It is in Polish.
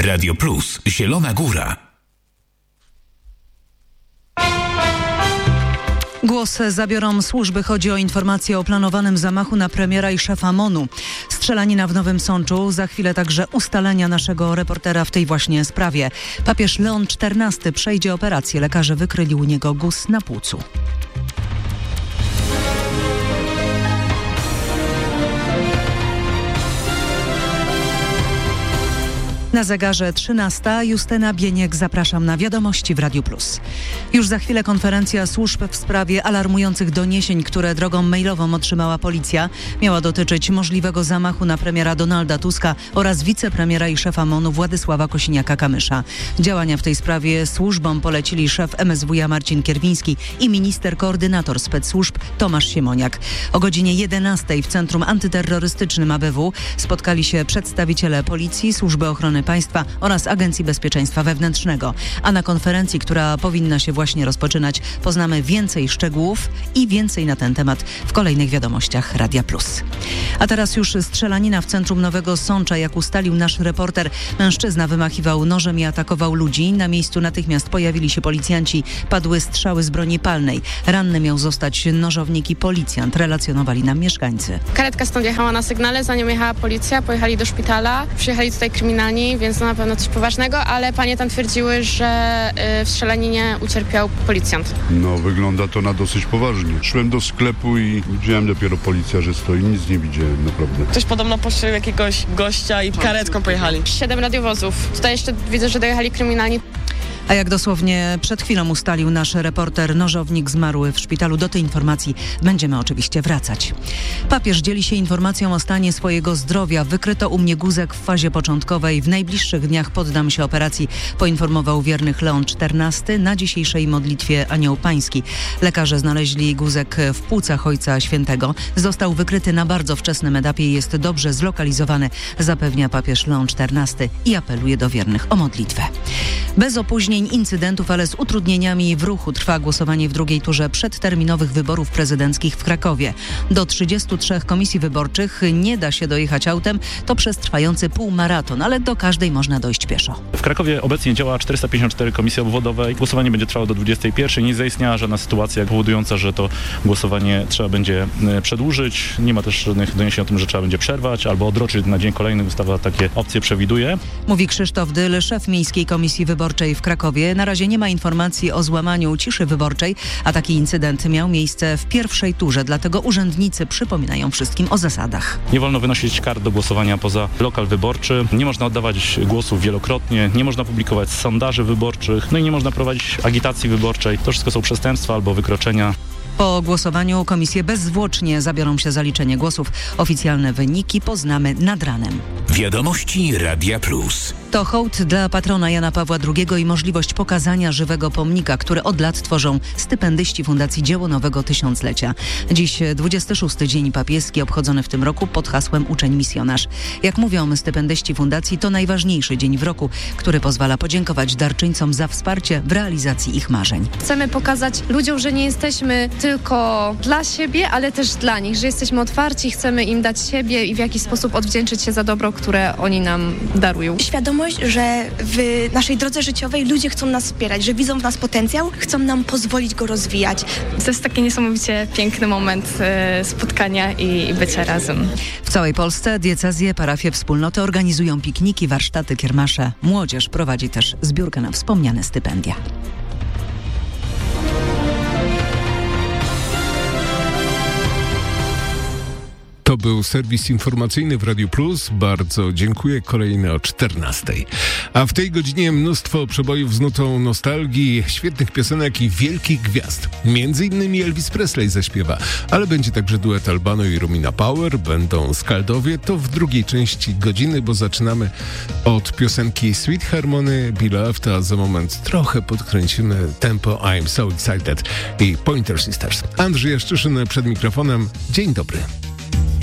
Radio Plus, Zielona Góra. Głos zabiorą służby. Chodzi o informację o planowanym zamachu na premiera i szefa MON-u. Strzelanina w Nowym Sączu. Za chwilę także ustalenia naszego reportera w tej właśnie sprawie. Papież Leon XIV przejdzie operację. Lekarze wykryli u niego guz na płucu. Na zegarze 13. Justyna Bieniek, zapraszam na wiadomości w Radiu Plus. Już za chwilę konferencja służb w sprawie alarmujących doniesień, które drogą mailową otrzymała policja. Miała dotyczyć możliwego zamachu na premiera Donalda Tuska oraz wicepremiera i szefa MON-u Władysława Kosiniaka-Kamysza. Działania w tej sprawie służbom polecili szef MSWiA Marcin Kierwiński i minister koordynator spec-służb Tomasz Siemoniak. O godzinie 11 w Centrum Antyterrorystycznym ABW spotkali się przedstawiciele Policji, Służby Ochrony Państwa oraz Agencji Bezpieczeństwa Wewnętrznego. A na konferencji, która powinna się właśnie rozpoczynać, poznamy więcej szczegółów i więcej na ten temat w kolejnych wiadomościach Radia Plus. A teraz już strzelanina w centrum Nowego Sącza. Jak ustalił nasz reporter, mężczyzna wymachiwał nożem i atakował ludzi. Na miejscu natychmiast pojawili się policjanci. Padły strzały z broni palnej. Ranny miał zostać nożownik i policjant, relacjonowali nam mieszkańcy. Karetka stąd jechała na sygnale, za nią jechała policja, pojechali do szpitala, przyjechali tutaj kryminalni, więc to na pewno coś poważnego, ale panie tam twierdziły, że w strzelaninie ucierpiał policjant. No, wygląda to na dosyć poważnie. Szłem do sklepu i widziałem dopiero policja, że stoi, nic nie widziałem, naprawdę. Ktoś podobno postrzelił jakiegoś gościa i karetką pojechali. 7 radiowozów. Tutaj jeszcze widzę, że dojechali kryminalni. A jak dosłownie przed chwilą ustalił nasz reporter, nożownik zmarły w szpitalu. Do tej informacji będziemy oczywiście wracać. Papież dzieli się informacją o stanie swojego zdrowia. Wykryto u mnie guzek w fazie początkowej. W najbliższych dniach poddam się operacji, poinformował wiernych Leon XIV na dzisiejszej modlitwie Anioł Pański. Lekarze znaleźli guzek w płucach Ojca Świętego. Został wykryty na bardzo wczesnym etapie i jest dobrze zlokalizowany, zapewnia papież Leon XIV i apeluje do wiernych o modlitwę. Bez opóźnień, incydentów, ale z utrudnieniami w ruchu trwa głosowanie w drugiej turze przedterminowych wyborów prezydenckich w Krakowie. Do 33 komisji wyborczych nie da się dojechać autem. To przez trwający półmaraton, ale do każdej można dojść pieszo. W Krakowie obecnie działa 454 komisji obwodowe. Głosowanie będzie trwało do 21. Nie zaistniała żadna sytuacja powodująca, że to głosowanie trzeba będzie przedłużyć. Nie ma też żadnych doniesień o tym, że trzeba będzie przerwać albo odroczyć na dzień kolejny. Ustawa takie opcje przewiduje. Mówi Krzysztof Dyl, szef Miejskiej Komisji Wyborczej w Krakowie. Na razie nie ma informacji o złamaniu ciszy wyborczej, a taki incydent miał miejsce w pierwszej turze, dlatego urzędnicy przypominają wszystkim o zasadach. Nie wolno wynosić kart do głosowania poza lokal wyborczy, nie można oddawać głosów wielokrotnie, nie można publikować sondaży wyborczych, no i nie można prowadzić agitacji wyborczej. To wszystko są przestępstwa albo wykroczenia. Po głosowaniu komisje bezzwłocznie zabiorą się za liczenie głosów. Oficjalne wyniki poznamy nad ranem. Wiadomości Radia Plus. To hołd dla patrona Jana Pawła II i możliwość pokazania żywego pomnika, który od lat tworzą stypendyści Fundacji Dzieło Nowego Tysiąclecia. Dziś 26. Dzień Papieski obchodzony w tym roku pod hasłem Uczeń Misjonarz. Jak mówią stypendyści Fundacji, to najważniejszy dzień w roku, który pozwala podziękować darczyńcom za wsparcie w realizacji ich marzeń. Chcemy pokazać ludziom, że nie jesteśmy tylko dla siebie, ale też dla nich, że jesteśmy otwarci, chcemy im dać siebie i w jakiś sposób odwdzięczyć się za dobro, które oni nam darują. Świadomość, że w naszej drodze życiowej ludzie chcą nas wspierać, że widzą w nas potencjał, chcą nam pozwolić go rozwijać. To jest taki niesamowicie piękny moment spotkania i bycia razem. W całej Polsce diecezje, parafie, wspólnoty organizują pikniki, warsztaty, kiermasze. Młodzież prowadzi też zbiórkę na wspomniane stypendia. To był serwis informacyjny w Radiu Plus. Bardzo dziękuję. Kolejny o 14:00. A w tej godzinie mnóstwo przebojów z nutą nostalgii, świetnych piosenek i wielkich gwiazd. Między innymi Elvis Presley zaśpiewa, ale będzie także duet Albano i Romina Power, będą Skaldowie. To w drugiej części godziny, bo zaczynamy od piosenki Sweet Harmony Beloved, a za moment trochę podkręcimy tempo I'm So Excited i Pointer Sisters. Andrzej Jaszczyszyn przed mikrofonem. Dzień dobry.